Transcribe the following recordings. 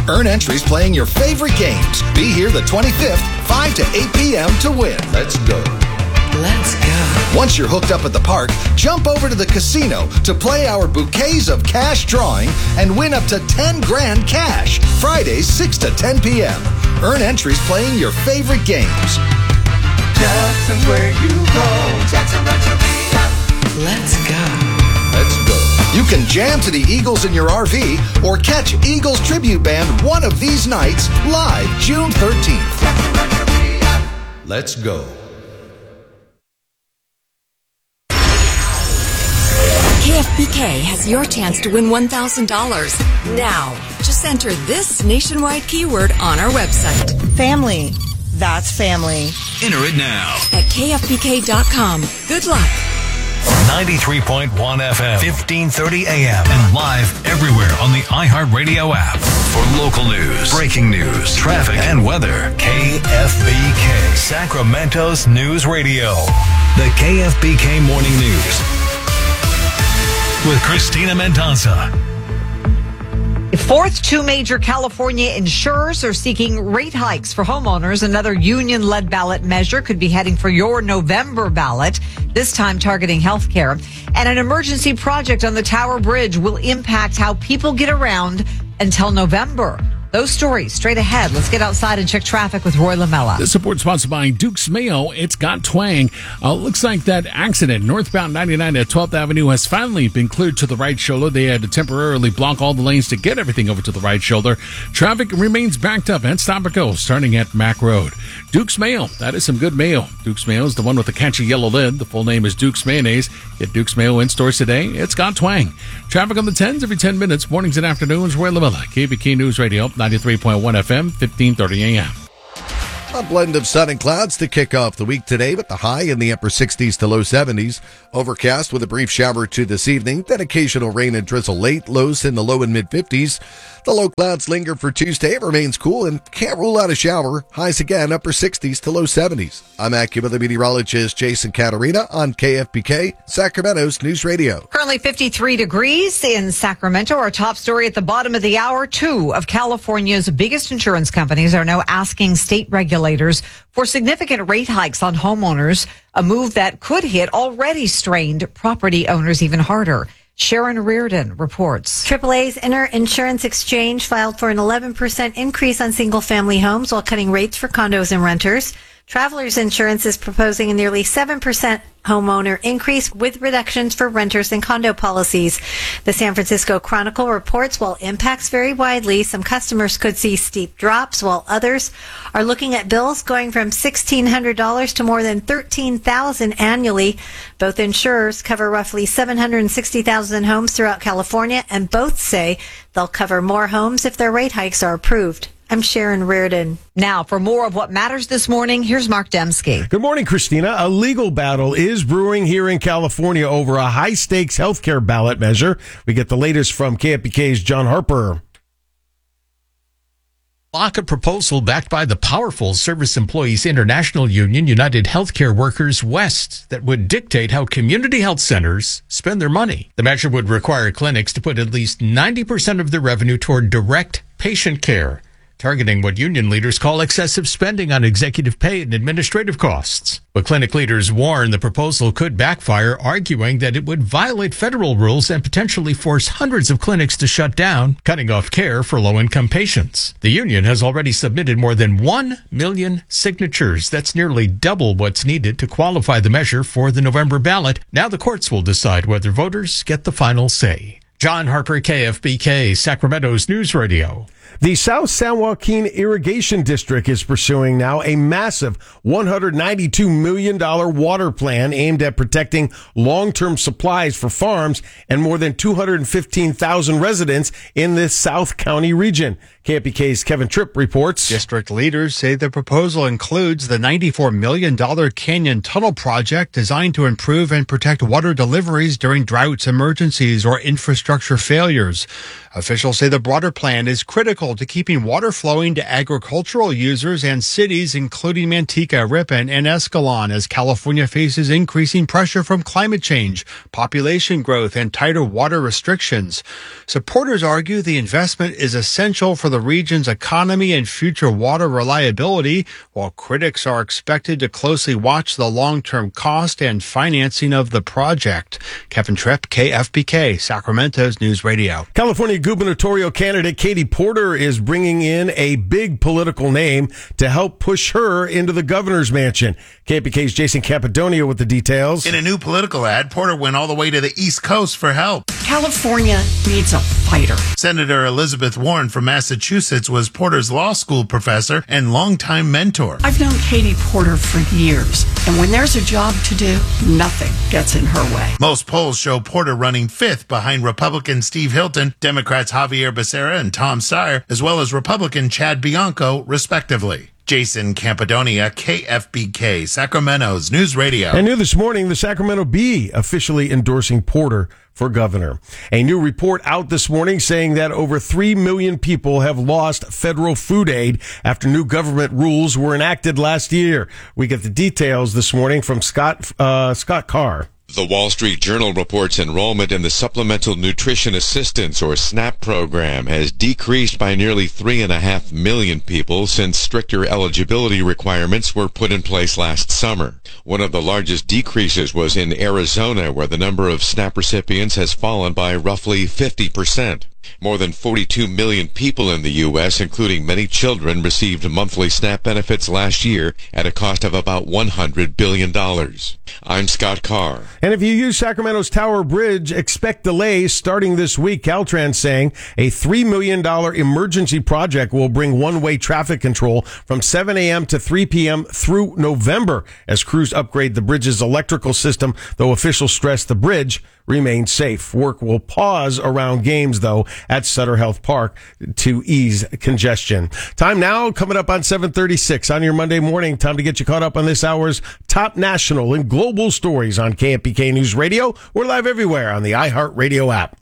Earn entries playing your favorite games. Be here the 25th, 5 to 8 p.m. to win. Let's go. Let's go. Once you're hooked up at the park, jump over to the casino to play our Bouquets of Cash drawing and win up to 10 grand cash. Fridays, 6 to 10 p.m. Earn entries playing your favorite games. Jackson's where you go. Jackson Rancheria. Let's go. Let's go. You can jam to the Eagles in your RV or catch Eagles Tribute Band one of these nights live June 13th. Jackson Rancheria. Let's go. KFBK has your chance to win $1,000. Now, just enter this nationwide keyword on our website. Family. That's family. Enter it now. At KFBK.com. Good luck. 93.1 FM, 1530 AM, and live everywhere on the iHeartRadio app. For local news, breaking news, traffic, and weather, KFBK, Sacramento's News Radio. The KFBK Morning News with Christina Mendonça. Fourth, two major California insurers are seeking rate hikes for homeowners. Another union-led ballot measure could be heading for your November ballot, this time targeting health care. And an emergency project on the Tower Bridge will impact how people get around until November. Those stories straight ahead. Let's get outside and check traffic with Roy Lamella. This report sponsored by Duke's Mayo. It's got twang. Looks like that accident northbound 99 at 12th Avenue has finally been cleared to the right shoulder. They had to temporarily block all the lanes to get everything over to the right shoulder. Traffic remains backed up and stop and go starting at Mack Road. Duke's Mayo. That is some good mayo. Duke's Mayo is the one with the catchy yellow lid. The full name is Duke's Mayonnaise. Get Duke's Mayo in stores today. It's got twang. Traffic on the 10s every 10 minutes. Mornings and afternoons. Roy Lamella, KBK News Radio. 93.1 FM, 1530 AM. A blend of sun and clouds to kick off the week today, but the high in the upper 60s to low 70s. Overcast with a brief shower to this evening, then occasional rain and drizzle late, lows in the low and mid 50s. The low clouds linger for Tuesday. It remains cool and can't rule out a shower. Highs again, upper 60s to low 70s. I'm AccuWeather meteorologist Jason Caterina on KFBK, Sacramento's News Radio. Currently 53 degrees in Sacramento. Our top story at the bottom of the hour. Two of California's biggest insurance companies are now asking state regulators for significant rate hikes on homeowners, a move that could hit already strained property owners even harder. Sharon Reardon reports. AAA's Inter-Insurance Exchange filed for an 11% increase on single-family homes while cutting rates for condos and renters. Travelers Insurance is proposing a nearly 7% homeowner increase with reductions for renters and condo policies. The San Francisco Chronicle reports while impacts vary widely, some customers could see steep drops while others are looking at bills going from $1,600 to more than $13,000 annually. Both insurers cover roughly 760,000 homes throughout California, and both say they'll cover more homes if their rate hikes are approved. I'm Sharon Reardon. Now, for more of what matters this morning, here's Mark Dembski. Good morning, Christina. A legal battle is brewing here in California over a high-stakes healthcare ballot measure. We get the latest from KFBK's John Harper. Block a proposal backed by the powerful Service Employees International Union, United Healthcare Workers West, that would dictate how community health centers spend their money. The measure would require clinics to put at least 90% of their revenue toward direct patient care, targeting what union leaders call excessive spending on executive pay and administrative costs. But clinic leaders warn the proposal could backfire, arguing that it would violate federal rules and potentially force hundreds of clinics to shut down, cutting off care for low-income patients. The union has already submitted more than 1 million signatures. That's nearly double what's needed to qualify the measure for the November ballot. Now the courts will decide whether voters get the final say. John Harper, KFBK, Sacramento's News Radio. The South San Joaquin Irrigation District is pursuing now a massive $192 million water plan aimed at protecting long-term supplies for farms and more than 215,000 residents in this South County region. KFBK's Kevin Tripp reports. District leaders say the proposal includes the $94 million Canyon Tunnel project designed to improve and protect water deliveries during droughts, emergencies, or infrastructure failures. Officials say the broader plan is critical critical to keeping water flowing to agricultural users and cities, including Manteca, Ripon, and Escalon, as California faces increasing pressure from climate change, population growth, and tighter water restrictions. Supporters argue the investment is essential for the region's economy and future water reliability, while critics are expected to closely watch the long-term cost and financing of the project. Kevin Tripp, KFBK, Sacramento's News Radio. California gubernatorial candidate Katie Porter is bringing in a big political name to help push her into the governor's mansion. KFBK's Jason Campidonia with the details. In a new political ad, Porter went all the way to the East Coast for help. California needs a fighter. Senator Elizabeth Warren from Massachusetts was Porter's law school professor and longtime mentor. I've known Katie Porter for years, and when there's a job to do, nothing gets in her way. Most polls show Porter running fifth behind Republican Steve Hilton, Democrats Javier Becerra and Tom Steyer, as well as Republican Chad Bianco, respectively. Jason Campidonia, KFBK, Sacramento's News Radio. And new this morning, the Sacramento Bee officially endorsing Porter for governor. A new report out this morning saying that over 3 million people have lost federal food aid after new government rules were enacted last year. We get the details this morning from Scott Carr. The Wall Street Journal reports enrollment in the Supplemental Nutrition Assistance, or SNAP program, has decreased by nearly 3.5 million people since stricter eligibility requirements were put in place last summer. One of the largest decreases was in Arizona, where the number of SNAP recipients has fallen by roughly 50%. More than 42 million people in the U.S., including many children, received monthly SNAP benefits last year at a cost of about $100 billion. I'm Scott Carr. And if you use Sacramento's Tower Bridge, expect delays starting this week. Caltrans saying a $3 million emergency project will bring one-way traffic control from 7 a.m. to 3 p.m. through November as crews upgrade the bridge's electrical system, though officials stress the bridge remains safe. Work will pause around games, though, at Sutter Health Park to ease congestion. Time now, coming up on 7:36 on your Monday morning. Time to get you caught up on this hour's top national and global stories on KFBK News Radio. We're live everywhere on the iHeartRadio app.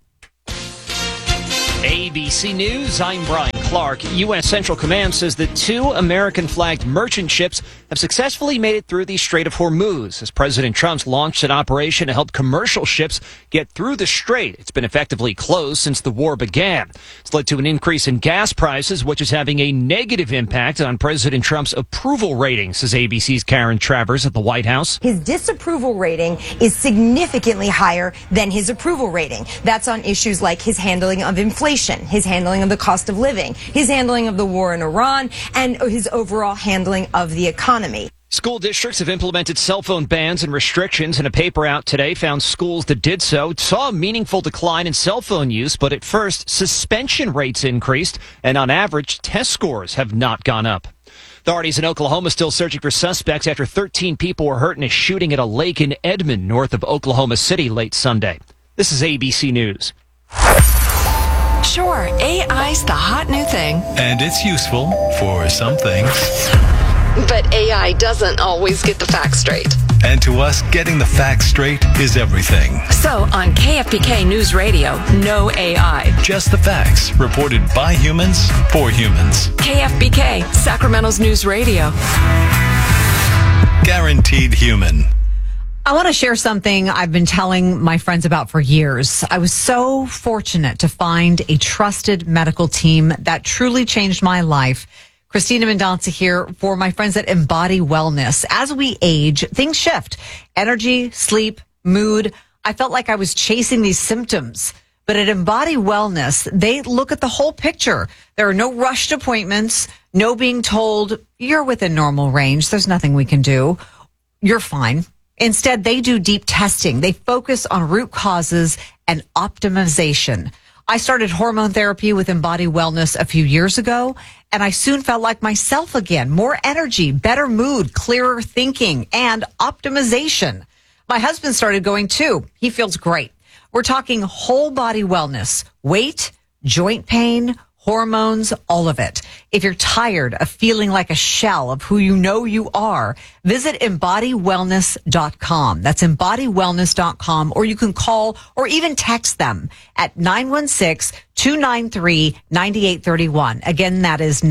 ABC News, I'm Brian Clark. U.S. Central Command says that 2 American-flagged merchant ships have successfully made it through the Strait of Hormuz as President Trump's launched an operation to help commercial ships get through the strait. It's been effectively closed since the war began. It's led to an increase in gas prices, which is having a negative impact on President Trump's approval rating, says ABC's Karen Travers at the White House. His disapproval rating is significantly higher than his approval rating. That's on issues like his handling of inflation, his handling of the cost of living, his handling of the war in Iran, and his overall handling of the economy. School districts have implemented cell phone bans and restrictions, and a paper out today found schools that did so saw a meaningful decline in cell phone use, but at first, suspension rates increased, and on average, test scores have not gone up. Authorities in Oklahoma still searching for suspects after 13 people were hurt in a shooting at a lake in Edmond, north of Oklahoma City, late Sunday. This is ABC News. Sure, AI's the hot new thing. And it's useful for some things. But AI doesn't always get the facts straight. And to us, getting the facts straight is everything. So on KFBK News Radio, no AI. Just the facts, reported by humans, for humans. KFBK, Sacramento's News Radio. Guaranteed human. I want to share something I've been telling my friends about for years. I was so fortunate to find a trusted medical team that truly changed my life. Christina Mendonça here for my friends at Embody Wellness. As we age, things shift. Energy, sleep, mood. I felt like I was chasing these symptoms. But at Embody Wellness, they look at the whole picture. There are no rushed appointments, no being told, you're within normal range. There's nothing we can do. You're fine. Instead, they do deep testing. They focus on root causes and optimization. I started hormone therapy with Embody Wellness a few years ago, and I soon felt like myself again. More energy, better mood, clearer thinking, and optimization. My husband started going too. He feels great. We're talking whole body wellness, weight, joint pain, hormones, all of it. If you're tired of feeling like a shell of who you know you are, visit EmbodyWellness.com. That's EmbodyWellness.com, or you can call or even text them at 916-293-9831. Again, that is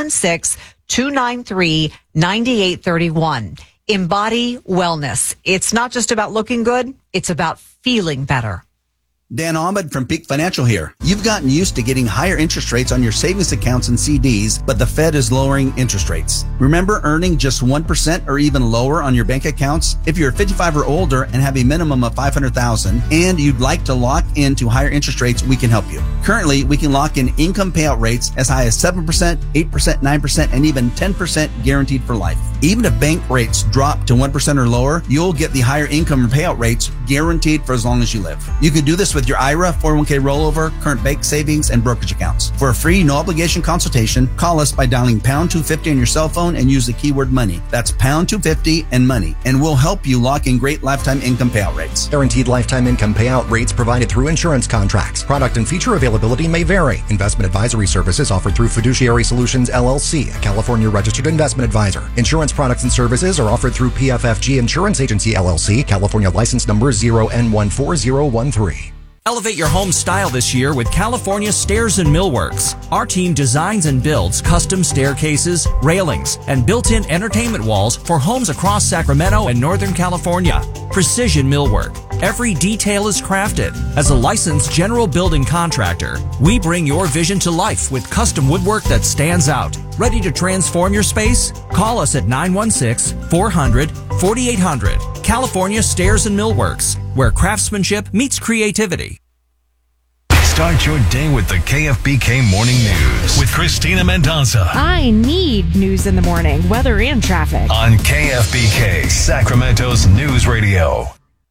916-293-9831. Embody Wellness. It's not just about looking good, it's about feeling better. Dan Ahmed from Peak Financial here. You've gotten used to getting higher interest rates on your savings accounts and CDs, but the Fed is lowering interest rates. Remember earning just 1% or even lower on your bank accounts? If you're 55 or older and have a minimum of $500,000 and you'd like to lock into higher interest rates, we can help you. Currently, we can lock in income payout rates as high as 7%, 8%, 9%, and even 10% guaranteed for life. Even if bank rates drop to 1% or lower, you'll get the higher income payout rates guaranteed for as long as you live. You can do this with your IRA, 401k rollover, current bank savings, and brokerage accounts. For a free, no-obligation consultation, call us by dialing pound 250 on your cell phone and use the keyword money. That's pound 250 and money, and we'll help you lock in great lifetime income payout rates. Guaranteed lifetime income payout rates provided through insurance contracts. Product and feature availability may vary. Investment advisory services offered through Fiduciary Solutions, LLC, a California registered investment advisor. Insurance products and services are offered through PFFG Insurance Agency, LLC, California license number 0N14013. Elevate your home style this year with California Stairs and Millworks. Our team designs and builds custom staircases, railings, and built-in entertainment walls for homes across Sacramento and Northern California. Precision millwork. Every detail is crafted. As a licensed general building contractor, we bring your vision to life with custom woodwork that stands out. Ready to transform your space? Call us at 916-400-4800. California Stairs and Millworks, where craftsmanship meets creativity. Start your day with the KFBK Morning News with Christina Mendoza I need news in the morning, weather and traffic. on KFBK, Sacramento's news radio.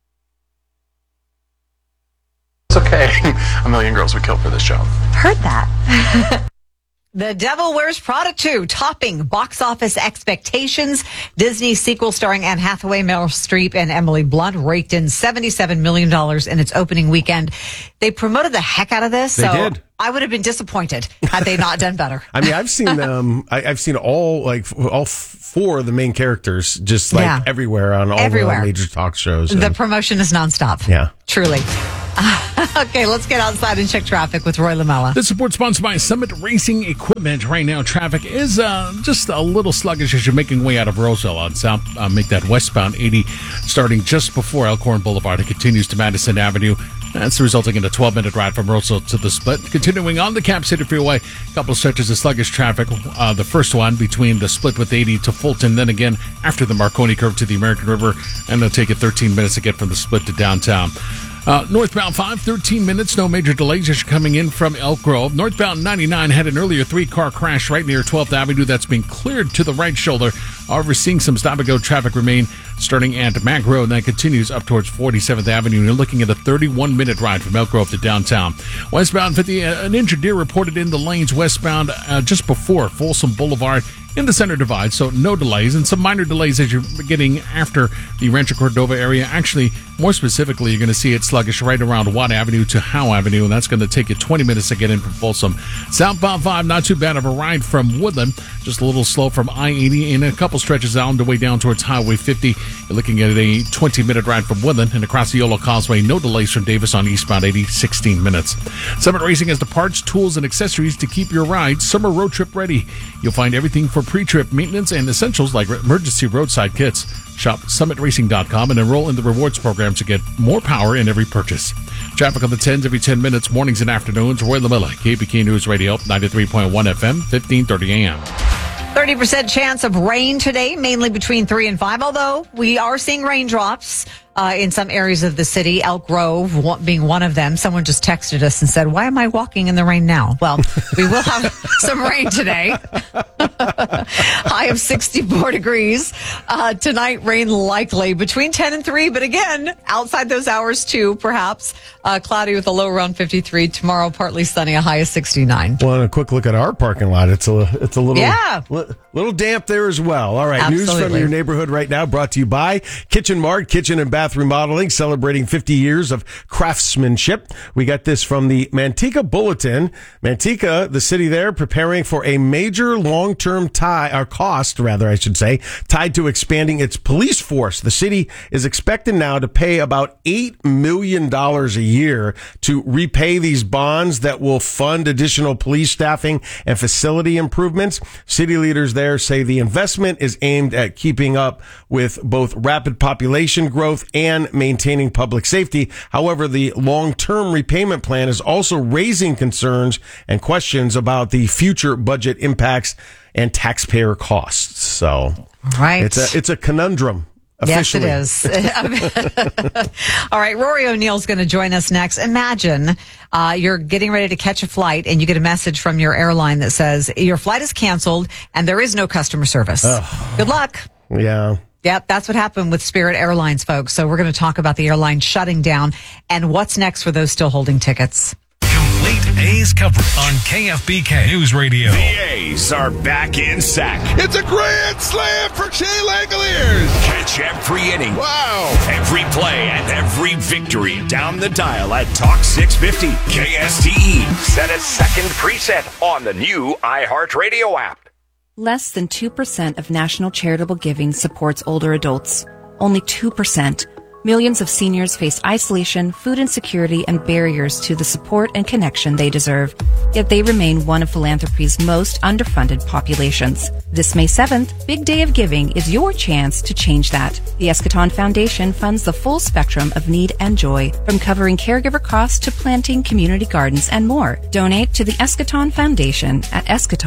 It's okay. A million girls would kill for this job. Heard that. The Devil Wears Prada 2 topping box office expectations. Disney's sequel starring Anne Hathaway, Meryl Streep, and Emily Blunt raked in $77 million in its opening weekend. They promoted the heck out of this. They did. I would have been disappointed had they not done better. I mean, I've seen I've seen all four of the main characters just everywhere on all the major talk shows. The promotion is nonstop. Yeah. Truly. Okay, let's get outside and check traffic with Roy Lamella. This report sponsored by Summit Racing Equipment. Right now, traffic is just a little sluggish as you're making way out of Roseville on South. Make that westbound 80 starting just before Elkhorn Boulevard. It continues to Madison Avenue. That's resulting in a 12-minute ride from Roseville to the Split. Continuing on the Cap City Freeway, a couple of stretches of sluggish traffic. The first one between the Split with 80 to Fulton, then again after the Marconi curve to the American River, and it'll take it 13 minutes to get from the Split to downtown. Northbound 5, 13 minutes, no major delays as you're coming in from Elk Grove. Northbound 99 had an earlier 3-car crash right near 12th Avenue that's been cleared to the right shoulder. However, seeing some stop-and-go traffic remain starting at Mac Road, and that continues up towards 47th Avenue. You're looking at a 31-minute ride from Elk Grove to downtown. Westbound 50, an injured deer reported in the lanes westbound just before Folsom Boulevard in the center divide, so no delays, and some minor delays as you're getting after the Rancho Cordova area. Actually, more specifically, you're going to see it sluggish right around Watt Avenue to Howe Avenue, and that's going to take you 20 minutes to get in from Folsom. Southbound 5, not too bad of a ride from Woodland, just a little slow from I-80, and a couple stretches on the way down towards Highway 50. You're looking at a 20-minute ride from Woodland, and across the Yolo Causeway, no delays from Davis on eastbound 80, 16 minutes. Summit Racing has the parts, tools, and accessories to keep your ride summer road trip ready. You'll find everything for pre-trip maintenance and essentials like emergency roadside kits. Shop summitracing.com and enroll in the rewards program to get more power in every purchase. Traffic on the 10s every 10 minutes, mornings and afternoons. Roy Lamella, KBK News Radio, 93.1 FM, 1530 AM. 30% chance of rain today, mainly between 3 and 5, although we are seeing raindrops in some areas of the city, Elk Grove being one of them. Someone just texted us and said, why am I walking in the rain now? Well, we will have some rain today. High of 64 degrees. Tonight, rain likely between 10 and 3, but again, outside those hours too, perhaps. Cloudy with a low around 53. Tomorrow, partly sunny, a high of 69. Well, and a quick look at our parking lot. It's a little damp there as well. All right, Absolutely. News from your neighborhood right now brought to you by Kitchen Mart, Kitchen and Bath Bath Remodeling celebrating 50 years of craftsmanship. We got this from the Manteca Bulletin. Manteca, the city there, preparing for a major long-term cost, tied to expanding its police force. The city is expected now to pay about $8 million a year to repay these bonds that will fund additional police staffing and facility improvements. City leaders there say the investment is aimed at keeping up with both rapid population growth and maintaining public safety. However, the long-term repayment plan is also raising concerns and questions about the future budget impacts and taxpayer costs. So, right, it's a conundrum. Officially. Yes, it is. All right, Rory O'Neill's going to join us next. Imagine you're getting ready to catch a flight and you get a message from your airline that says your flight is canceled and there is no customer service. Good luck. Yeah. Yep, that's what happened with Spirit Airlines, folks. So we're going to talk about the airline shutting down and what's next for those still holding tickets. Complete A's coverage on KFBK News Radio. The A's are back in sack. It's a grand slam for Shea Langoliers. Catch every inning. Wow. Every play and every victory down the dial at Talk 650. KSTE. Set a second preset on the new iHeartRadio app. Less than 2% of national charitable giving supports older adults. Only 2%. Millions of seniors face isolation, food insecurity, and barriers to the support and connection they deserve. Yet they remain one of philanthropy's most underfunded populations. This May 7th, Big Day of Giving is your chance to change that. The Eschaton Foundation funds the full spectrum of need and joy, from covering caregiver costs to planting community gardens and more. Donate to the Eschaton Foundation at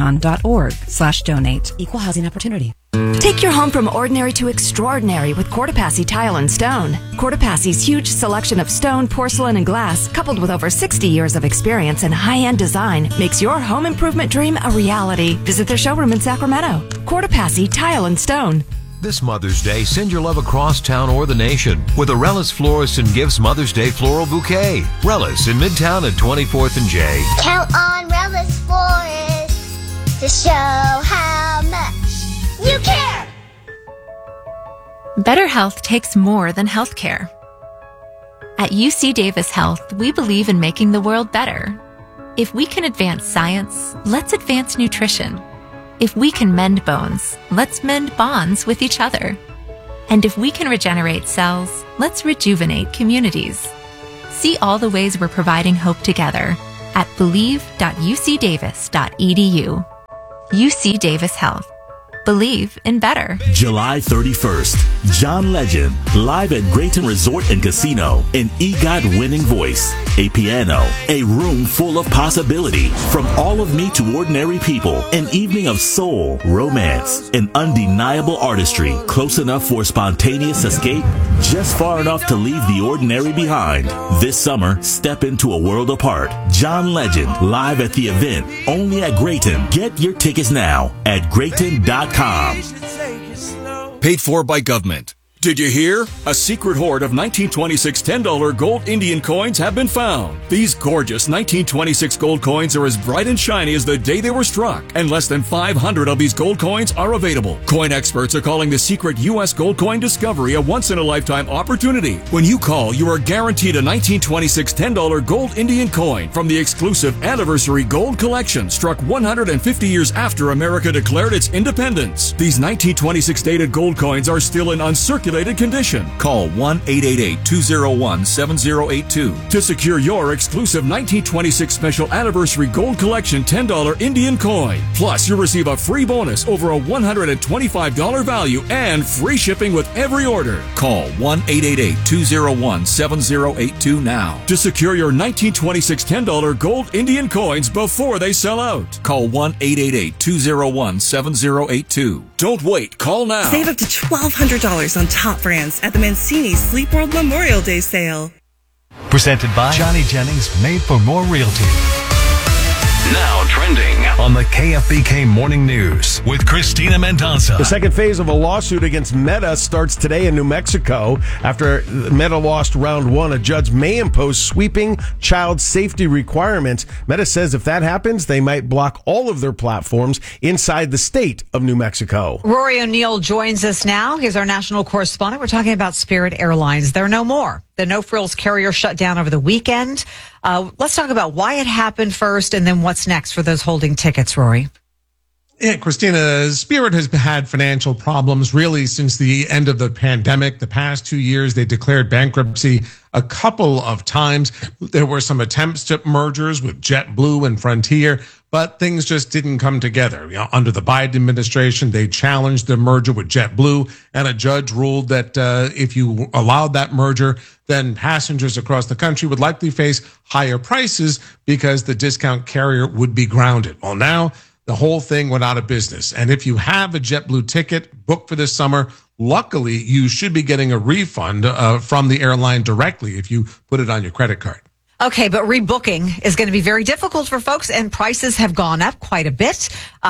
eschaton.org/donate. Equal housing opportunity. Take your home from ordinary to extraordinary with Courtepassi Tile and Stone. Courtepassi's huge selection of stone, porcelain, and glass, coupled with over 60 years of experience and high-end design, makes your home improvement dream a reality. Visit their showroom in Sacramento. Courtepassi Tile and Stone. This Mother's Day, send your love across town or the nation with a Rellis Florist and Gifts Mother's Day Floral Bouquet. Rellis in Midtown at 24th and J. Count on Rellis Florist to show how much you care. Better health takes more than healthcare. At UC Davis Health, we believe in making the world better. If we can advance science, let's advance nutrition. If we can mend bones, let's mend bonds with each other. And if we can regenerate cells, let's rejuvenate communities. See all the ways we're providing hope together at believe.ucdavis.edu. UC Davis Health. Believe in better. July 31st, John Legend, live at Grayton Resort and Casino, an EGOT winning voice, a piano, a room full of possibility. From All of Me to Ordinary People, an evening of soul, romance, and undeniable artistry, close enough for spontaneous escape, just far enough to leave the ordinary behind. This summer, step into a world apart. John Legend, live at the event, only at Grayton. Get your tickets now at Grayton.com. Paid for by government. Did you hear? A secret hoard of 1926 $10 gold Indian coins have been found. These gorgeous 1926 gold coins are as bright and shiny as the day they were struck, and less than 500 of these gold coins are available. Coin experts are calling the secret U.S. gold coin discovery a once-in-a-lifetime opportunity. When you call, you are guaranteed a 1926 $10 gold Indian coin from the exclusive Anniversary Gold Collection, struck 150 years after America declared its independence. These 1926 dated gold coins are still in uncirculated condition. Call 1-888-201-7082 to secure your exclusive 1926 Special Anniversary Gold Collection $10 Indian coin. Plus, you'll receive a free bonus over a $125 value and free shipping with every order. Call 1-888-201-7082 now to secure your 1926 $10 gold Indian coins before they sell out. Call 1-888-201-7082. Don't wait. Call now. Save up to $1,200 on top brands at the Mancini Sleep World Memorial Day sale. Presented by Johnny Jennings, Made for More Realty. Now trending on the KFBK Morning News with Christina Mendoza. The second phase of a lawsuit against Meta starts today in New Mexico. After Meta lost round one, a judge may impose sweeping child safety requirements. Meta says if that happens, they might block all of their platforms inside the state of New Mexico. Rory O'Neill joins us now. He's our national correspondent. We're talking about Spirit Airlines. They're no more. The no-frills carrier shut down over the weekend. Let's talk about why it happened first and then what's next for those holding tickets, Rory. Yeah, Christina, Spirit has had financial problems really since the end of the pandemic. The past 2 years, they declared bankruptcy a couple of times. There were some attempts at mergers with JetBlue and Frontier, but things just didn't come together. You know, under the Biden administration, they challenged the merger with JetBlue, and a judge ruled that if you allowed that merger, then passengers across the country would likely face higher prices because the discount carrier would be grounded. Well, now the whole thing went out of business. And if you have a JetBlue ticket booked for this summer, luckily you should be getting a refund from the airline directly if you put it on your credit card. Okay, but rebooking is going to be very difficult for folks, and prices have gone up quite a bit.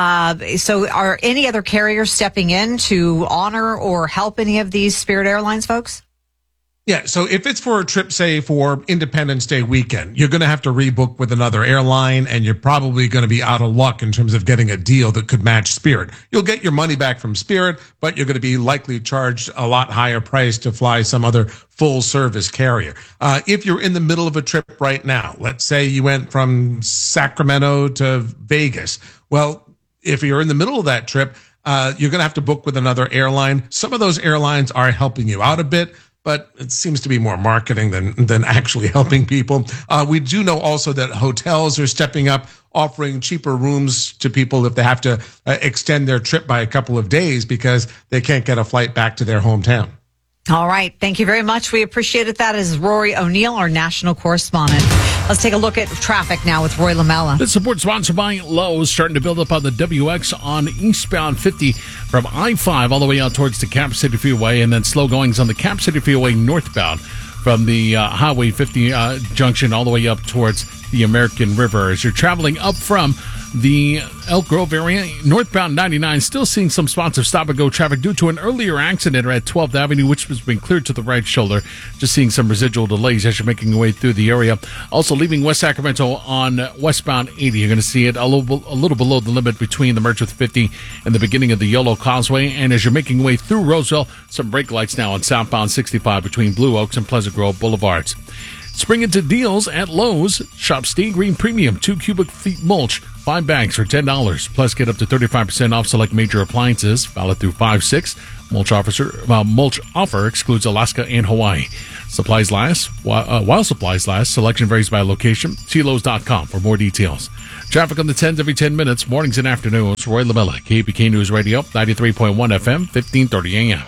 So are any other carriers stepping in to honor or help any of these Spirit Airlines folks? Yeah, so if it's for a trip, say, for Independence Day weekend, you're going to have to rebook with another airline, and you're probably going to be out of luck in terms of getting a deal that could match Spirit. You'll get your money back from Spirit, but you're going to be likely charged a lot higher price to fly some other full-service carrier. If you're in the middle of a trip right now, let's say you went from Sacramento to Vegas. Well, if you're in the middle of that trip, you're going to have to book with another airline. Some of those airlines are helping you out a bit, but it seems to be more marketing than actually helping people. We do know also that hotels are stepping up, offering cheaper rooms to people if they have to extend their trip by a couple of days because they can't get a flight back to their hometown. All right. Thank you very much. We appreciate it. That is Rory O'Neill, our national correspondent. Let's take a look at traffic now with Roy Lamella. This support sponsored by Lowe's, starting to build up on the WX on eastbound 50 from I-5 all the way out towards the Cap City Freeway, and then slow goings on the Cap City Freeway northbound from the Highway 50 junction all the way up towards the American River. As you're traveling up from the Elk Grove area, northbound 99, still seeing some spots of stop-and-go traffic due to an earlier accident at 12th Avenue, which has been cleared to the right shoulder. Just seeing some residual delays as you're making your way through the area. Also, leaving West Sacramento on westbound 80, you're going to see it a little below the limit between the merge with 50 and the beginning of the Yolo Causeway. And as you're making your way through Roseville, some brake lights now on southbound 65 between Blue Oaks and Pleasant Grove Boulevards. Spring into deals at Lowe's. Shop Stay Green Premium 2 cubic feet mulch, 5 bags for $10. Plus, get up to 35% off select major appliances. Valid through 5/6. Mulch offer excludes Alaska and Hawaii. Supplies last. While supplies last. Selection varies by location. See Lowe's.com for more details. Traffic on the 10s every 10 minutes. Mornings and afternoons. Roy Lamella, KPK News Radio, 93.1 FM, 1530 AM.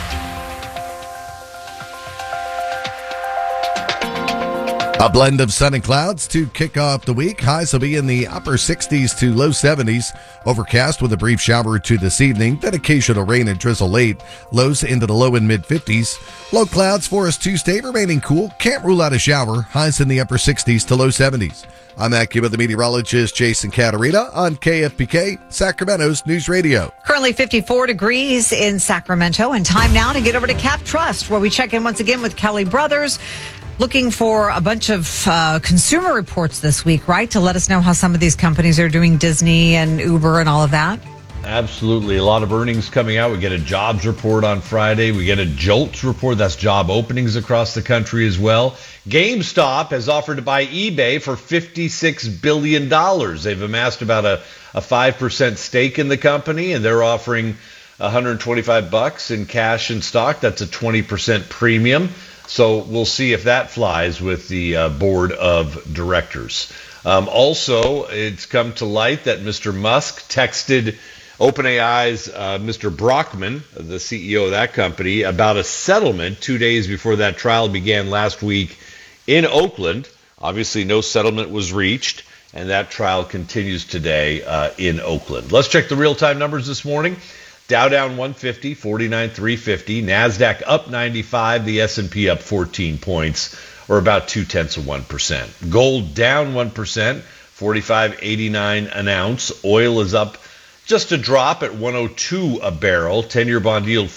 A blend of sun and clouds to kick off the week. Highs will be in the upper 60s to low 70s. Overcast with a brief shower or two this evening, then occasional rain and drizzle late. Lows into the low and mid 50s. Low clouds for us Tuesday, remaining cool. Can't rule out a shower. Highs in the upper 60s to low 70s. I'm AccuWeather meteorologist Jason Caterina on KFBK, Sacramento's News Radio. Currently 54 degrees in Sacramento, and time now to get over to Cap Trust, where we check in once again with Kelly Brothers. Looking for a bunch of consumer reports this week, right? To let us know how some of these companies are doing, Disney and Uber and all of that. Absolutely. A lot of earnings coming out. We get a jobs report on Friday. We get a JOLTS report. That's job openings across the country as well. GameStop has offered to buy eBay for $56 billion. They've amassed about a 5% stake in the company, and they're offering $125 in cash and stock. That's a 20% premium. So we'll see if that flies with the board of directors. Also, it's come to light that Mr. Musk texted OpenAI's Mr. Brockman, the CEO of that company, about a settlement 2 days before that trial began last week in Oakland. Obviously, no settlement was reached, and that trial continues today in Oakland. Let's check the real-time numbers this morning. Dow down 150, 49,350. NASDAQ up 95, the S&P up 14 points, or about 0.2%. Gold down 1%, $45.89 an ounce. Oil is up just a drop at $102 a barrel. 10-year bond yield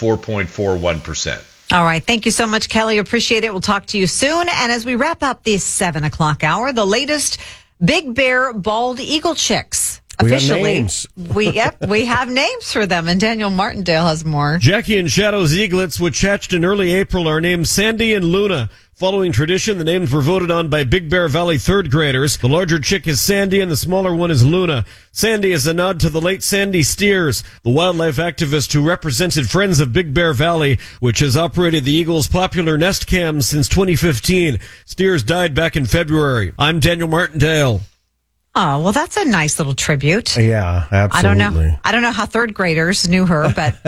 4.41%. All right. Thank you so much, Kelly. Appreciate it. We'll talk to you soon. And as we wrap up this 7 o'clock hour, the latest Big Bear Bald Eagle chicks. Officially, we got names. we have names for them, and Daniel Martindale has more. Jackie and Shadow's eaglets, which hatched in early April, are named Sandy and Luna. Following tradition, the names were voted on by Big Bear Valley third graders. The larger chick is Sandy and the smaller one is Luna. Sandy is a nod to the late Sandy Steers, the wildlife activist who represented Friends of Big Bear Valley, which has operated the Eagles' popular nest cams since 2015. Steers died back in February. I'm Daniel Martindale. Oh, well, that's a nice little tribute. Yeah, absolutely. I don't know how third graders knew her,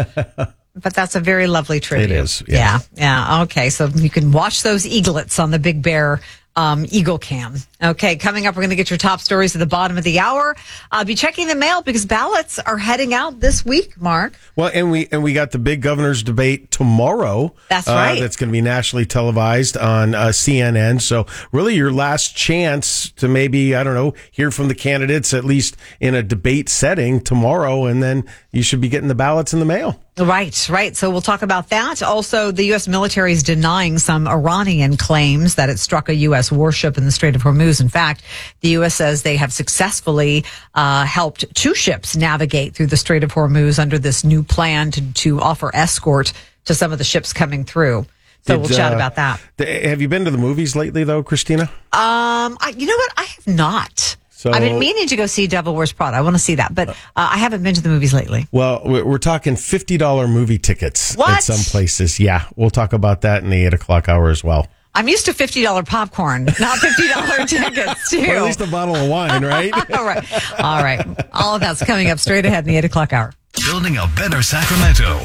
but that's a very lovely tribute. It is. Yeah. Yeah. Okay. So you can watch those eaglets on the Big Bear Eagle Cam. Okay. Coming up, we're going to get your top stories at the bottom of the hour. I'll be checking the mail because ballots are heading out this week, Mark. Well, and we got the big governor's debate tomorrow. That's right. That's going to be nationally televised on CNN. So really your last chance to maybe, I don't know, hear from the candidates, at least in a debate setting tomorrow. And then you should be getting the ballots in the mail. Right. So we'll talk about that. Also, the U.S. military is denying some Iranian claims that it struck a U.S. warship in the Strait of Hormuz. In fact, the U.S. says they have successfully helped 2 ships navigate through the Strait of Hormuz under this new plan to offer escort to some of the ships coming through. So we'll chat about that. Have you been to the movies lately, though, Christina? You know what? I have not. So, I've been meaning to go see Devil Wears Prada. I want to see that, but I haven't been to the movies lately. Well, we're talking $50 movie tickets at some places. Yeah, we'll talk about that in the 8 o'clock hour as well. I'm used to $50 popcorn, not $50 tickets, too. Or at least a bottle of wine, right? All right. All of that's coming up straight ahead in the 8 o'clock hour. Building a better Sacramento.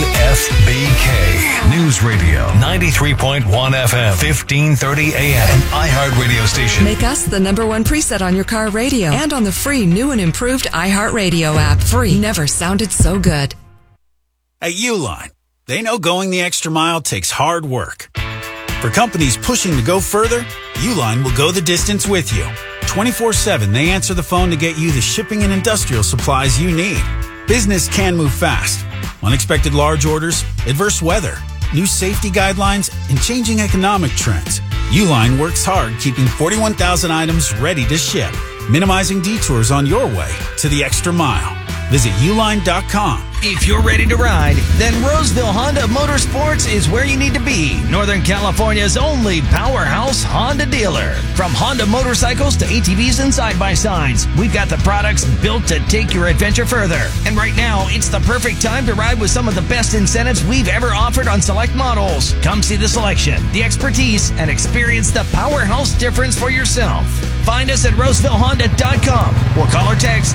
KFBK News Radio 93.1 FM 1530 AM and iHeart Radio station. Make us the #1 preset on your car radio and on the free new and improved iHeart Radio app. Free. Never sounded so good. At Uline, they know going the extra mile takes hard work. For companies pushing to go further, Uline will go the distance with you. 24/7, they answer the phone to get you the shipping and industrial supplies you need. Business can move fast. Unexpected large orders, adverse weather, new safety guidelines, and changing economic trends. Uline works hard keeping 41,000 items ready to ship, minimizing detours on your way to the extra mile. Visit uline.com. If you're ready to ride, then Roseville Honda Motorsports is where you need to be. Northern California's only powerhouse Honda dealer. From Honda motorcycles to ATVs and side-by-sides, we've got the products built to take your adventure further. And right now, it's the perfect time to ride with some of the best incentives we've ever offered on select models. Come see the selection, the expertise, and experience the powerhouse difference for yourself. Find us at RosevilleHonda.com or call or text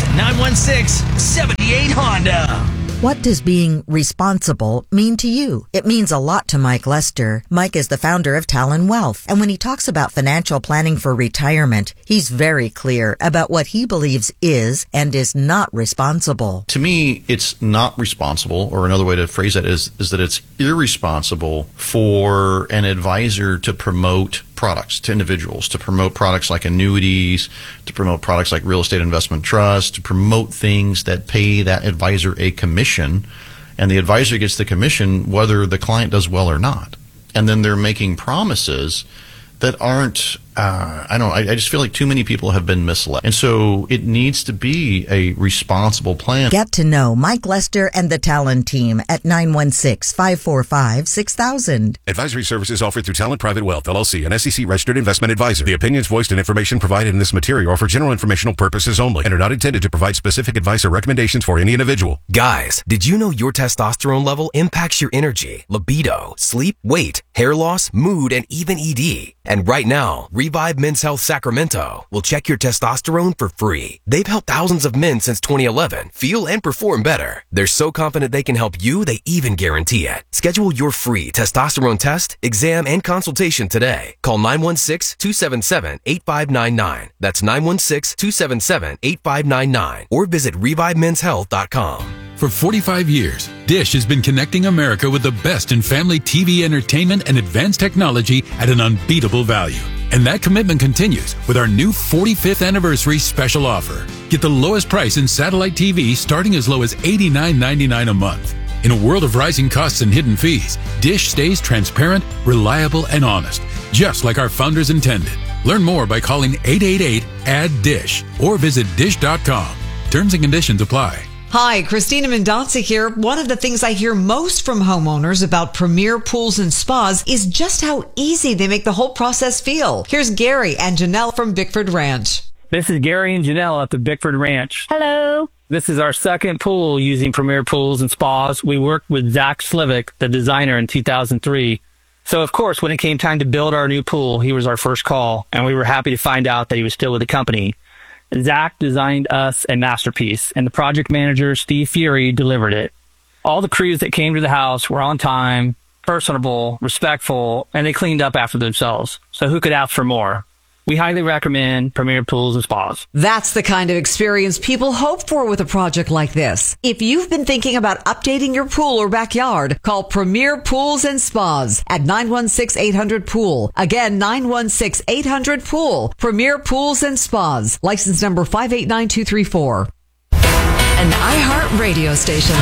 916-78-HONDA. What does being responsible mean to you? It means a lot to Mike Lester. Mike is the founder of Talon Wealth, and when he talks about financial planning for retirement, he's very clear about what he believes is and is not responsible. To me, it's not responsible, or another way to phrase that is that it's irresponsible for an advisor to promote products to individuals, to promote products like annuities, to promote products like real estate investment trusts, to promote things that pay that advisor a commission, and the advisor gets the commission whether the client does well or not. And then they're making promises that aren't, I just feel like too many people have been misled. And so it needs to be a responsible plan. Get to know Mike Lester and the Talon team at 916-545-6000. Advisory services offered through Talon Private Wealth, LLC, an SEC registered investment advisor. The opinions voiced and information provided in this material are for general informational purposes only and are not intended to provide specific advice or recommendations for any individual. Guys, did you know your testosterone level impacts your energy, libido, sleep, weight, hair loss, mood, and even ED? And right now, Revive Men's Health Sacramento will check your testosterone for free. They've helped thousands of men since 2011 feel and perform better. They're so confident they can help you, they even guarantee it. Schedule your free testosterone test, exam, and consultation today. Call 916-277-8599. That's 916-277-8599. Or visit ReviveMen'sHealth.com. For 45 years, Dish has been connecting America with the best in family TV entertainment and advanced technology at an unbeatable value. And that commitment continues with our new 45th anniversary special offer. Get the lowest price in satellite TV starting as low as $89.99 a month. In a world of rising costs and hidden fees, Dish stays transparent, reliable, and honest, just like our founders intended. Learn more by calling 888-ADD-DISH or visit dish.com. Terms and conditions apply. Hi, Christina Mendonça here. One of the things I hear most from homeowners about Premier Pools and Spas is just how easy they make the whole process feel. Here's Gary and Janelle from Bickford Ranch. This is Gary and Janelle at the Bickford Ranch. Hello. This is our second pool using Premier Pools and Spas. We worked with Zach Slivick, the designer, in 2003. So, of course, when it came time to build our new pool, he was our first call, and we were happy to find out that he was still with the company. Zach designed us a masterpiece, and the project manager, Steve Fury, delivered it. All the crews that came to the house were on time, personable, respectful, and they cleaned up after themselves. So who could ask for more? We highly recommend Premier Pools and Spas. That's the kind of experience people hope for with a project like this. If you've been thinking about updating your pool or backyard, call Premier Pools and Spas at 916-800-POOL. Again, 916-800-POOL. Premier Pools and Spas. License number 589234. An iHeart radio station.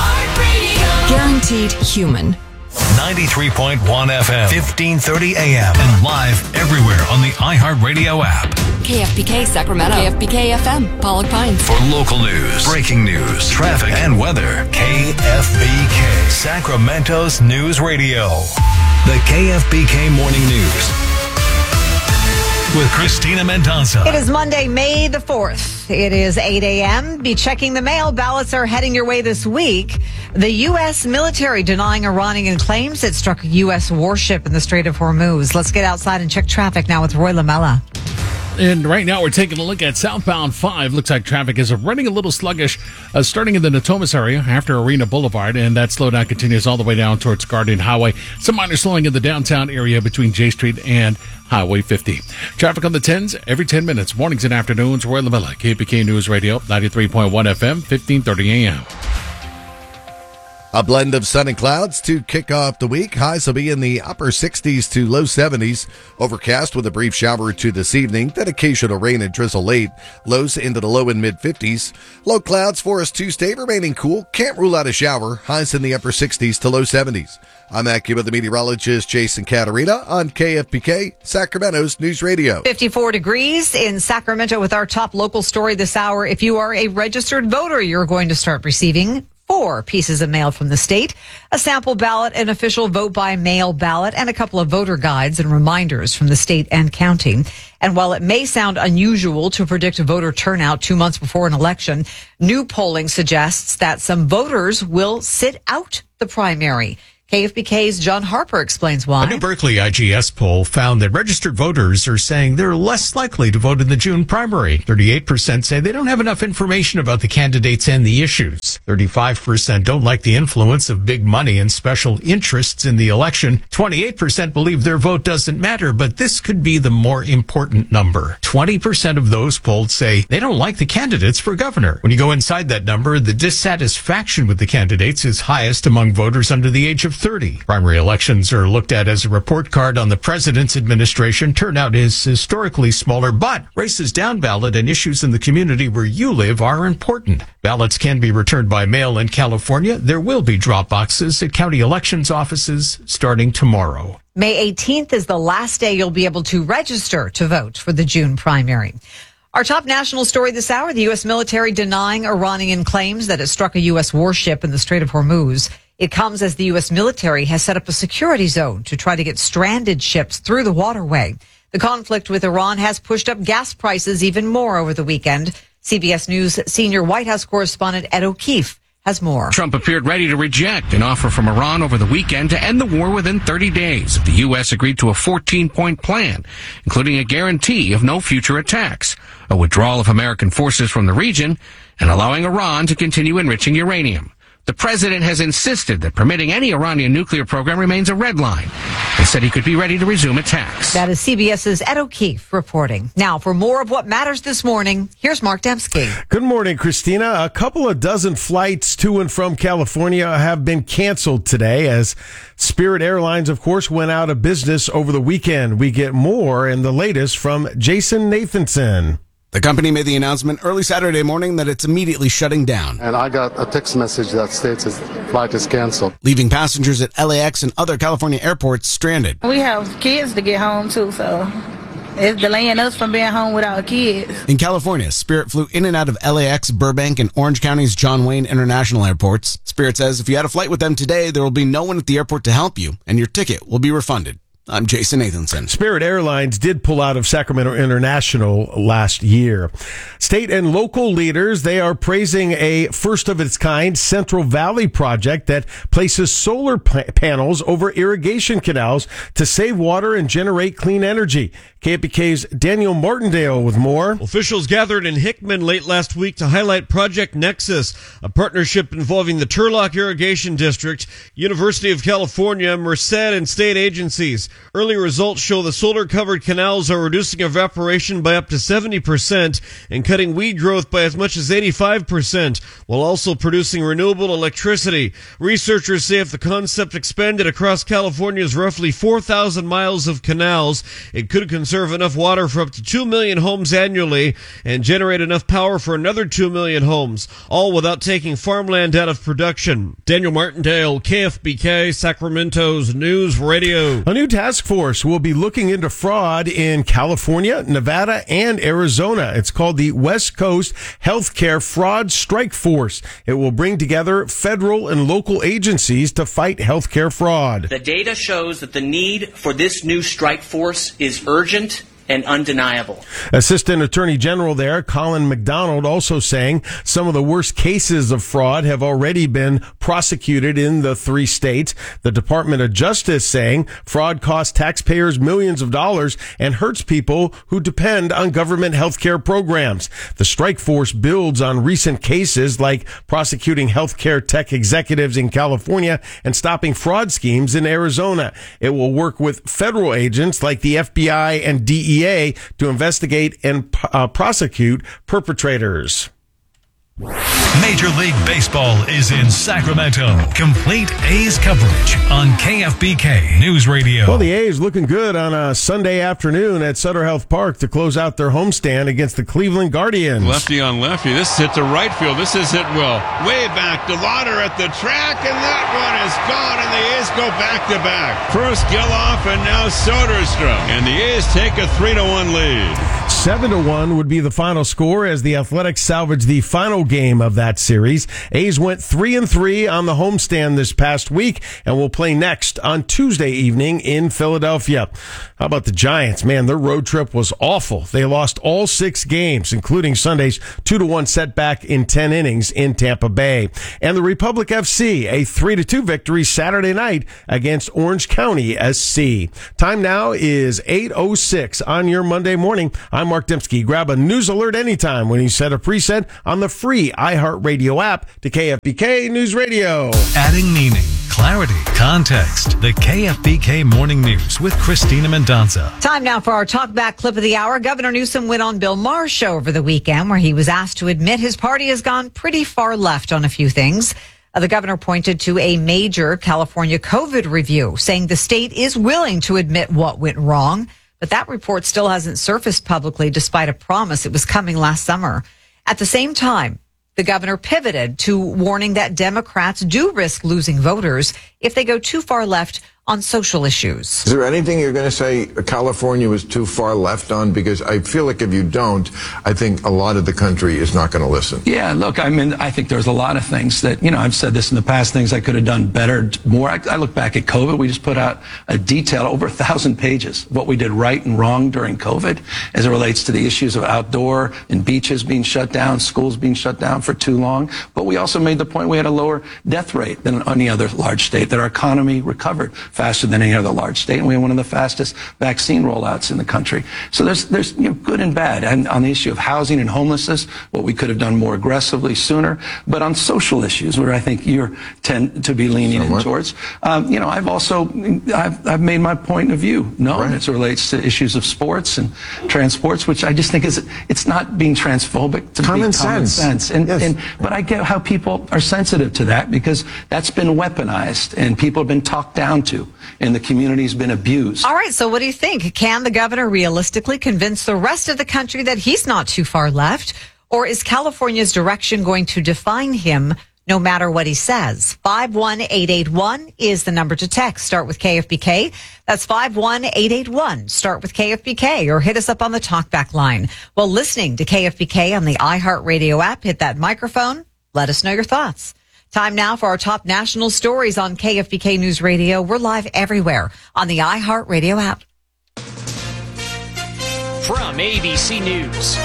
Guaranteed human. 93.1 FM, 1530 AM, and live everywhere on the iHeartRadio app. KFBK Sacramento. KFBK FM, Pollock Pines. For local news, breaking news, traffic, and weather, KFBK, Sacramento's news radio. The KFBK Morning News with Christina Mendonça. It is Monday, May the 4th. It is 8 a.m. Be checking the mail. Ballots are heading your way this week. The U.S. military denying Iranian claims it struck a U.S. warship in the Strait of Hormuz. Let's get outside and check traffic now with Roy Lamella. And right now we're taking a look at southbound 5. Looks like traffic is running a little sluggish, starting in the Natomas area after Arena Boulevard, and that slowdown continues all the way down towards Guardian Highway. Some minor slowing in the downtown area between J Street and Highway 50. Traffic on the 10s every 10 minutes, mornings and afternoons. Roy Lamella, KPK News Radio, 93.1 FM, 1530 AM. A blend of sun and clouds to kick off the week. Highs will be in the upper 60s to low 70s. Overcast with a brief shower or two this evening. Then occasional rain and drizzle late. Lows into the low and mid 50s. Low clouds for us Tuesday, remaining cool. Can't rule out a shower. Highs in the upper 60s to low 70s. I'm AccuWeather meteorologist Jason Caterina on KFBK, Sacramento's News Radio. 54 degrees in Sacramento with our top local story this hour. If you are a registered voter, you're going to start receiving 4 pieces of mail from the state, a sample ballot, an official vote by mail ballot, and a couple of voter guides and reminders from the state and county. And while it may sound unusual to predict voter turnout 2 months before an election, new polling suggests that some voters will sit out the primary. KFBK's John Harper explains why. A new Berkeley IGS poll found that registered voters are saying they're less likely to vote in the June primary. 38% say they don't have enough information about the candidates and the issues. 35% don't like the influence of big money and special interests in the election. 28% believe their vote doesn't matter, but this could be the more important number. 20% of those polled say they don't like the candidates for governor. When you go inside that number, the dissatisfaction with the candidates is highest among voters under the age of 30. Primary elections are looked at as a report card on the president's administration. Turnout is historically smaller, but races down ballot and issues in the community where you live are important. Ballots can be returned by mail in California. There will be drop boxes at county elections offices starting tomorrow. May 18th is the last day you'll be able to register to vote for the June primary. Our top national story this hour, the U.S. military denying Iranian claims that it struck a U.S. warship in the Strait of Hormuz. It comes as the U.S. military has set up a security zone to try to get stranded ships through the waterway. The conflict with Iran has pushed up gas prices even more over the weekend. CBS News senior White House correspondent Ed O'Keefe has more. Trump appeared ready to reject an offer from Iran over the weekend to end the war within 30 days. The U.S. agreed to a 14-point plan, including a guarantee of no future attacks, a withdrawal of American forces from the region, and allowing Iran to continue enriching uranium. The president has insisted that permitting any Iranian nuclear program remains a red line and said he could be ready to resume attacks. That is CBS's Ed O'Keefe reporting. Now, for more of what matters this morning, here's Mark Dembski. Good morning, Christina. A couple of dozen flights to and from California have been canceled today as Spirit Airlines, of course, went out of business over the weekend. We get more and the latest from Jason Nathanson. The company made the announcement early Saturday morning that it's immediately shutting down. And I got a text message that states his flight is canceled, leaving passengers at LAX and other California airports stranded. We have kids to get home too, so it's delaying us from being home with our kids. In California, Spirit flew in and out of LAX, Burbank, and Orange County's John Wayne International Airports. Spirit says if you had a flight with them today, there will be no one at the airport to help you, and your ticket will be refunded. I'm Jason Nathanson. Spirit Airlines did pull out of Sacramento International last year. State and local leaders, they are praising a first-of-its-kind Central Valley project that places solar panels over irrigation canals to save water and generate clean energy. KFBK's Daniel Martindale with more. Officials gathered in Hickman late last week to highlight Project Nexus, a partnership involving the Turlock Irrigation District, University of California, Merced, and state agencies. Early results show the solar-covered canals are reducing evaporation by up to 70% and cutting weed growth by as much as 85%, while also producing renewable electricity. Researchers say if the concept expanded across California's roughly 4,000 miles of canals, it could conserve enough water for up to 2 million homes annually and generate enough power for another 2 million homes, all without taking farmland out of production. Daniel Martindale, KFBK, Sacramento's News Radio. A new task force will be looking into fraud in California, Nevada, and Arizona. It's called the West Coast Healthcare Fraud Strike Force. It will bring together federal and local agencies to fight healthcare fraud. The data shows that the need for this new strike force is urgent and undeniable. Assistant Attorney General there, Colin McDonald, also saying some of the worst cases of fraud have already been prosecuted in the 3 states. The Department of Justice saying fraud costs taxpayers millions of dollars and hurts people who depend on government health care programs. The strike force builds on recent cases like prosecuting healthcare tech executives in California and stopping fraud schemes in Arizona. It will work with federal agents like the FBI and DEA to investigate and prosecute perpetrators. Major League Baseball is in Sacramento. Complete A's coverage on KFBK News Radio. Well, the A's looking good on a Sunday afternoon at Sutter Health Park to close out their homestand against the Cleveland Guardians. Lefty on lefty. This is hit to right field. This is hit well. Way back. DeLauder at the track, and that one is gone, and the A's go back to back. First Geloff, and now Soderstrom. And the A's take a 3-1 lead. 7-1 would be the final score as the Athletics salvaged the final game of that series. A's went 3-3 on the homestand this past week and will play next on Tuesday evening in Philadelphia. How about the Giants? Man, their road trip was awful. They lost all 6 games, including Sunday's 2-1 setback in 10 innings in Tampa Bay. And the Republic FC, a 3-2 victory Saturday night against Orange County SC. Time now is 8:06 on your Monday morning. I'm Mark Dembski. Grab a news alert anytime when you set a preset on the free iHeartRadio app to KFBK News Radio. Adding meaning, clarity, context. The KFBK Morning News with Christina Mendonca. Time now for our Talk Back clip of the hour. Governor Newsom went on Bill Maher's show over the weekend where he was asked to admit his party has gone pretty far left on a few things. The governor pointed to a major California COVID review, saying the state is willing to admit what went wrong. But that report still hasn't surfaced publicly, despite a promise it was coming last summer. At the same time, the governor pivoted to warning that Democrats do risk losing voters if they go too far left on social issues. Is there anything you're going to say California was too far left on? Because I feel like if you don't, I think a lot of the country is not going to listen. Yeah, look, I mean, I think there's a lot of things that, I've said this in the past, things I could have done better, more. I look back at COVID. We just put out a detail, over 1,000 pages, of what we did right and wrong during COVID as it relates to the issues of outdoor and beaches being shut down, schools being shut down for too long. But we also made the point we had a lower death rate than any other large state, that our economy recovered faster than any other large state, and we had one of the fastest vaccine rollouts in the country. So there's good and bad. And on the issue of housing and homelessness, what we could have done more aggressively sooner. But on social issues, where I think you tend to be leaning in towards, I've made my point of view known as it relates to issues of sports and transports, which I just think it's not being transphobic to common be common sense. But I get how people are sensitive to that, because that's been weaponized and people have been talked down to and the community's been abused. All right, so what do you think? Can the governor realistically convince the rest of the country that he's not too far left? Or is California's direction going to define him no matter what he says? 51881 is the number to text. Start with KFBK. That's 51881. Start with KFBK, or hit us up on the talkback line. While listening to KFBK on the iHeartRadio app, hit that microphone. Let us know your thoughts. Time now for our top national stories on KFBK News Radio. We're live everywhere on the iHeartRadio app. From ABC News,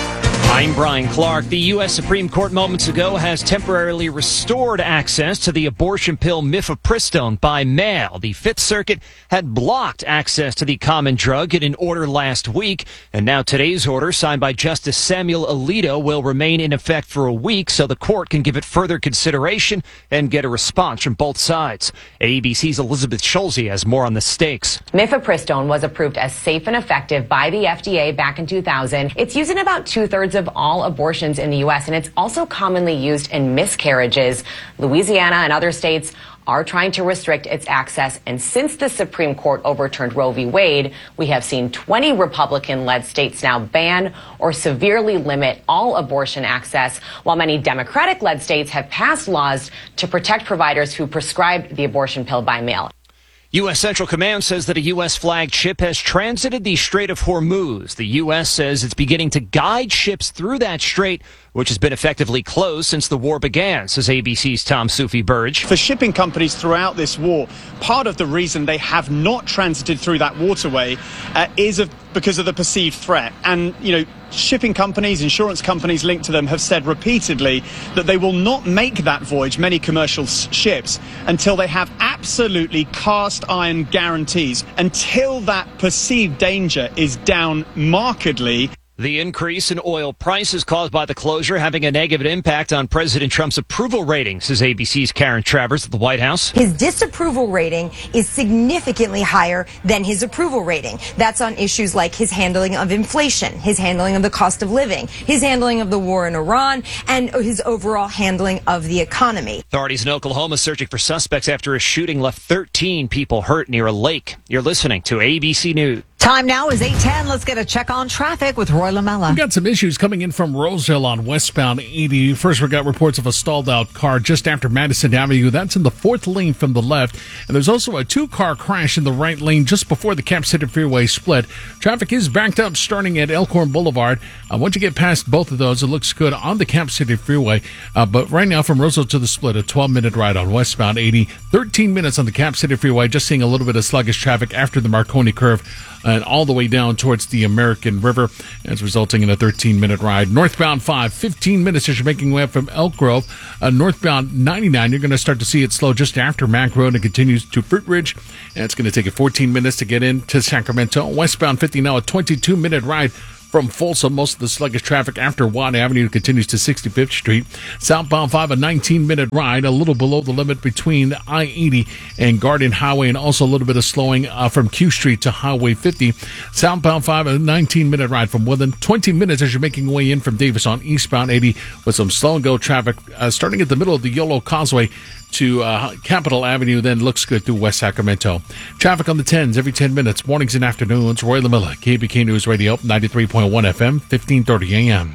I'm Brian Clark. The U.S. Supreme Court moments ago has temporarily restored access to the abortion pill mifepristone by mail. The Fifth Circuit had blocked access to the common drug in an order last week, and now today's order, signed by Justice Samuel Alito, will remain in effect for a week so the court can give it further consideration and get a response from both sides. ABC's Elizabeth Schulze has more on the stakes. Mifepristone was approved as safe and effective by the FDA back in 2000. It's used in about 2/3 of all abortions in the U.S., and it's also commonly used in miscarriages. Louisiana and other states are trying to restrict its access, and since the Supreme Court overturned Roe v. Wade, we have seen 20 Republican-led states now ban or severely limit all abortion access, while many Democratic-led states have passed laws to protect providers who prescribe the abortion pill by mail. U.S. Central Command says that a U.S.-flagged ship has transited the Strait of Hormuz. The U.S. says it's beginning to guide ships through that strait, which has been effectively closed since the war began, says ABC's Tom Soufi-Burge. For shipping companies throughout this war, part of the reason they have not transited through that waterway is because of the perceived threat. And, shipping companies, insurance companies linked to them have said repeatedly that they will not make that voyage, many commercial ships, until they have absolutely cast iron guarantees, until that perceived danger is down markedly. The increase in oil prices caused by the closure having a negative impact on President Trump's approval rating, says ABC's Karen Travers at the White House. His disapproval rating is significantly higher than his approval rating. That's on issues like his handling of inflation, his handling of the cost of living, his handling of the war in Iran, and his overall handling of the economy. Authorities in Oklahoma searching for suspects after a shooting left 13 people hurt near a lake. You're listening to ABC News. Time now is 8:10. Let's get a check on traffic with Roy Lamella. We've got some issues coming in from Roseville on westbound 80. First, we got reports of a stalled out car just after Madison Avenue. That's in the 4th lane from the left. And there's also a 2-car crash in the right lane just before the Cap City Freeway split. Traffic is backed up starting at Elkhorn Boulevard. Once you get past both of those, it looks good on the Cap City Freeway. But right now from Roseville to the split, a 12-minute ride on westbound 80. 13 minutes on the Cap City Freeway. Just seeing a little bit of sluggish traffic after the Marconi curve and all the way down towards the American River. It's resulting in a 13-minute ride. Northbound 5, 15 minutes as you're making way up from Elk Grove. Northbound 99, you're going to start to see it slow just after Mack Road and continues to Fruit Ridge. And it's going to take you 14 minutes to get into Sacramento. Westbound 50 now, a 22-minute ride from Folsom. Most of the sluggish traffic after Watt Avenue continues to 65th Street. Southbound 5, a 19-minute ride, a little below the limit between I-80 and Garden Highway, and also a little bit of slowing from Q Street to Highway 50. Southbound 5, a 19-minute ride from Woodland. 20 minutes as you're making your way in from Davis on eastbound 80 with some slow-and-go traffic starting at the middle of the Yolo Causeway to Capitol Avenue, then looks good through West Sacramento. Traffic on the 10s every 10 minutes, mornings and afternoons. Roy Lamella, KBK News Radio, 93.1 FM, 1530 AM.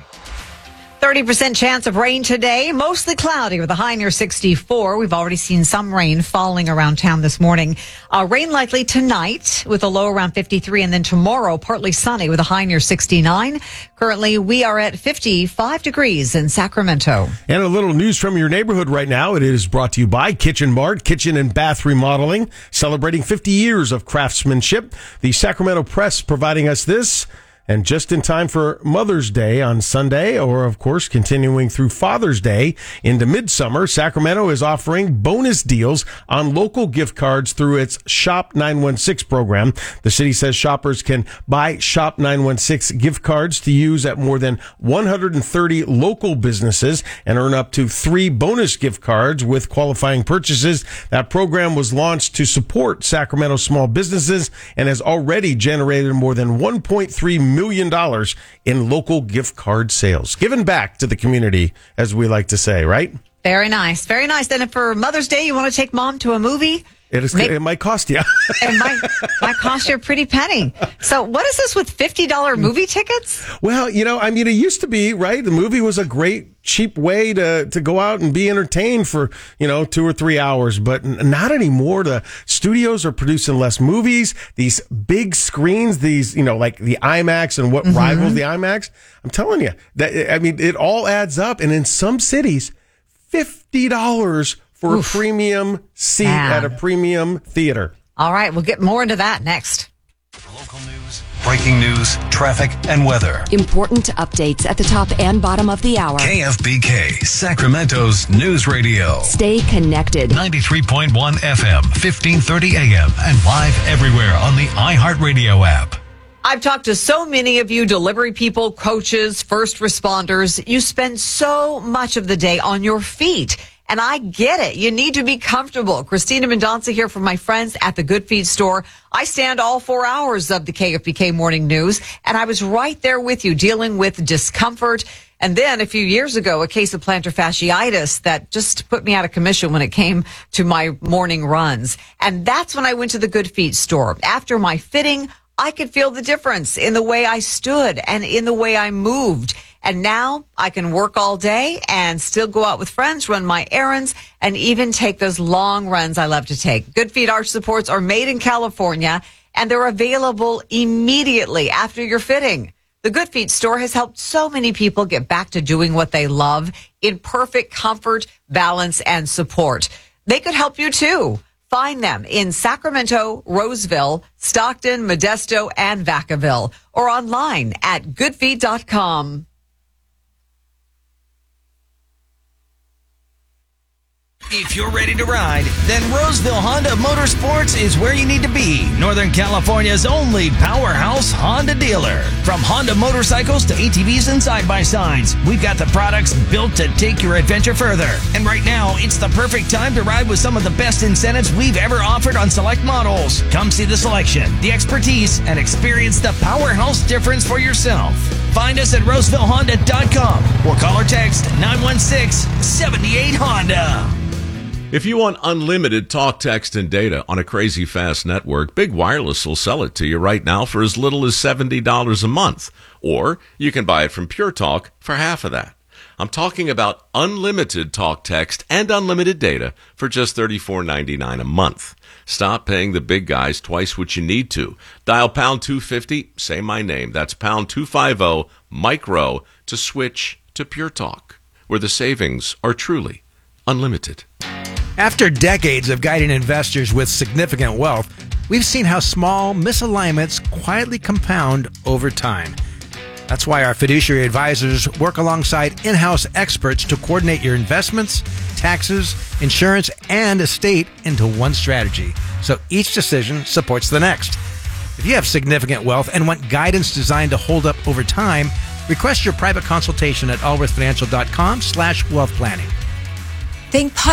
30% chance of rain today, mostly cloudy with a high near 64. We've already seen some rain falling around town this morning. Rain likely tonight with a low around 53, and then tomorrow partly sunny with a high near 69. Currently, we are at 55 degrees in Sacramento. And a little news from your neighborhood right now. It is brought to you by Kitchen Mart, kitchen and bath remodeling, celebrating 50 years of craftsmanship. The Sacramento Press providing us this. And just in time for Mother's Day on Sunday, or of course continuing through Father's Day into midsummer, Sacramento is offering bonus deals on local gift cards through its Shop 916 program. The city says shoppers can buy Shop 916 gift cards to use at more than 130 local businesses and earn up to 3 bonus gift cards with qualifying purchases. That program was launched to support Sacramento small businesses and has already generated more than $1.3 million in local gift card sales. Given back to the community, as we like to say, right? Very nice. Very nice. Then for Mother's Day, you want to take mom to a movie? It might cost you. It might cost you a pretty penny. So what is this with $50 movie tickets? Well, it used to be, right? The movie was a great, cheap way to go out and be entertained for, 2 or 3 hours, but not anymore. The studios are producing less movies. These big screens, these, like the IMAX and what rivals the IMAX. I'm telling you, it all adds up. And in some cities, $50 for a premium seat at a premium theater. All right, we'll get more into that next. Local news, breaking news, traffic, and weather. Important updates at the top and bottom of the hour. KFBK, Sacramento's news radio. Stay connected. 93.1 FM, 1530 AM, and live everywhere on the iHeartRadio app. I've talked to so many of you, delivery people, coaches, first responders. You spend so much of the day on your feet. And I get it. You need to be comfortable. Christina Mendonca here from my friends at the Good Feet store. I stand all 4 hours of the KFBK Morning News, and I was right there with you dealing with discomfort. And then a few years ago, a case of plantar fasciitis that just put me out of commission when it came to my morning runs. And that's when I went to the Good Feet store. After my fitting, I could feel the difference in the way I stood and in the way I moved. And now I can work all day and still go out with friends, run my errands, and even take those long runs I love to take. Good Feet arch supports are made in California, and they're available immediately after your fitting. The Good Feet store has helped so many people get back to doing what they love in perfect comfort, balance, and support. They could help you too. Find them in Sacramento, Roseville, Stockton, Modesto, and Vacaville, or online at goodfeet.com. If you're ready to ride, then Roseville Honda Motorsports is where you need to be. Northern California's only powerhouse Honda dealer. From Honda motorcycles to ATVs and side-by-sides, we've got the products built to take your adventure further. And right now, it's the perfect time to ride with some of the best incentives we've ever offered on select models. Come see the selection, the expertise, and experience the powerhouse difference for yourself. Find us at RosevilleHonda.com or call or text 916-78-HONDA. If you want unlimited talk, text, and data on a crazy fast network, Big Wireless will sell it to you right now for as little as $70 a month. Or you can buy it from Pure Talk for half of that. I'm talking about unlimited talk, text, and unlimited data for just $34.99 a month. Stop paying the big guys twice what you need to. Dial pound 250, say my name. That's pound 250 micro to switch to Pure Talk, where the savings are truly unlimited. After decades of guiding investors with significant wealth, we've seen how small misalignments quietly compound over time. That's why our fiduciary advisors work alongside in-house experts to coordinate your investments, taxes, insurance, and estate into one strategy, so each decision supports the next. If you have significant wealth and want guidance designed to hold up over time, request your private consultation at allworthfinancial.com/wealth planning. Think